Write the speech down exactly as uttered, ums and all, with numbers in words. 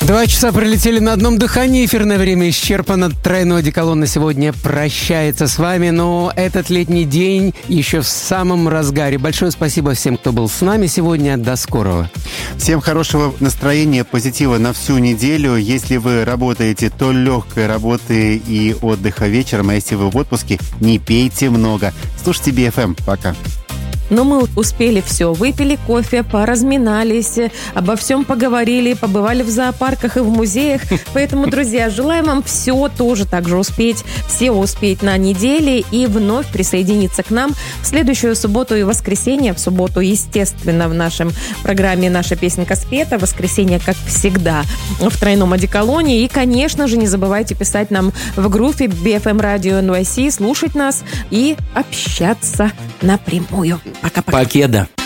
Два часа пролетели на одном дыхании, эфирное время исчерпано. Тройной одеколон на сегодня прощается с вами, но этот летний день еще в самом разгаре. Большое спасибо всем, кто был с нами сегодня. До скорого. Всем хорошего настроения, позитива на всю неделю. Если вы работаете, то легкой работы и отдыха вечером, а если вы в отпуске, не пейте много. Слушайте би эф эм. Пока. Но мы успели все. Выпили кофе, поразминались, обо всем поговорили, побывали в зоопарках и в музеях. Поэтому, друзья, желаем вам все тоже так же успеть, все успеть на неделе и вновь присоединиться к нам в следующую субботу и воскресенье. В субботу, естественно, в нашем программе «Наша песенка спета». В воскресенье, как всегда, в тройном одеколоне. И, конечно же, не забывайте писать нам в группе би эф эм Radio эн вай си, слушать нас и общаться напрямую. Пока-пока. Покеда.